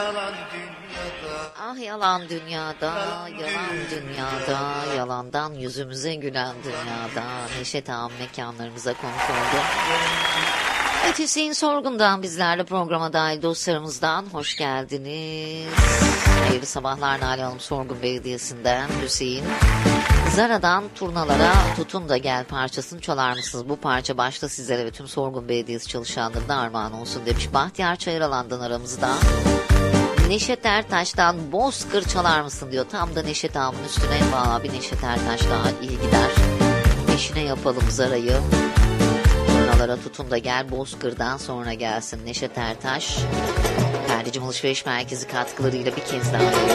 Ah yalan dünyada, yalan dünyada, yalandan yüzümüze gülen dünyada. Neşet Ağam mekanlarımıza konuk oldu. Evet, Hüseyin Sorgun'dan bizlerle programa dahil dostlarımızdan hoş geldiniz. Hayırlı sabahlar Nalan Hanım Sorgun Belediyesi'nden Hüseyin. Zara'dan turnalara tutun da gel parçasını çalar mısınız? Bu parça başta sizlere ve tüm Sorgun Belediyesi çalışanlarına armağan olsun demiş. Bahtiyar Çayıralan'dan aramızda. Neşet Ertaş'tan Bozkır çalar mısın diyor. Tam da Neşet Ağam'ın üstüne valla bir Neşet Ertaş daha iyi gider. Peşine yapalım Zara'yı. Turnalara tutun da gel, Bozkır'dan sonra gelsin Neşet Ertaş. Kardeşim Alışveriş Merkezi katkılarıyla bir kez daha